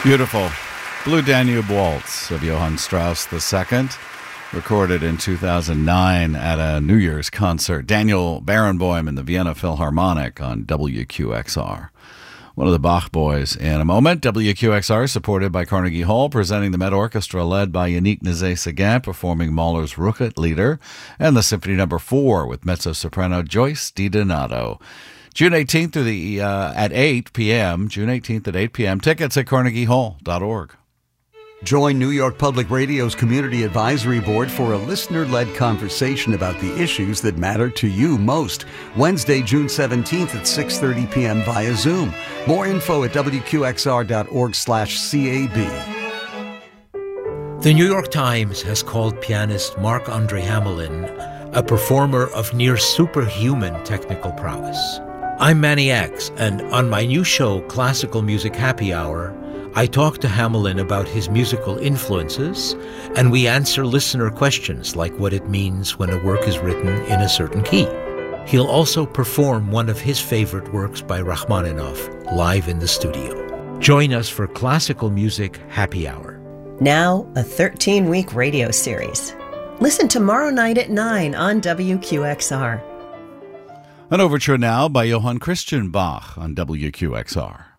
Beautiful. Blue Danube Waltz of Johann Strauss II, recorded in 2009 at a New Year's concert. Daniel Barenboim and the Vienna Philharmonic on WQXR. One of the Bach boys in a moment. WQXR, supported by Carnegie Hall, presenting the Met Orchestra led by Yannick Nézet-Séguin, performing Mahler's Rückert Lieder, and the Symphony No. 4 with mezzo-soprano Joyce DiDonato. June 18th at 8 p.m. June 18th at 8 p.m. Tickets at carnegiehall.org. Join New York Public Radio's Community Advisory Board for a listener-led conversation about the issues that matter to you most. Wednesday, June 17th at 6:30 p.m. via Zoom. More info at wqxr.org/CAB. The New York Times has called pianist Marc-Andre Hamelin a performer of near superhuman technical prowess. I'm Manny X, and on my new show, Classical Music Happy Hour, I talk to Hamelin about his musical influences, and we answer listener questions like what it means when a work is written in a certain key. He'll also perform one of his favorite works by Rachmaninoff live in the studio. Join us for Classical Music Happy Hour. Now, a 13-week radio series. Listen tomorrow night at 9 on WQXR. An overture now by Johann Christian Bach on WQXR.